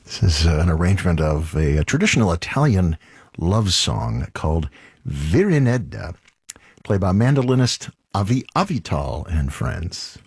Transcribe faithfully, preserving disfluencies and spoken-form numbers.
This is uh, an arrangement of a, a traditional Italian love song called Virinedda, played by mandolinist Avi Avital and friends.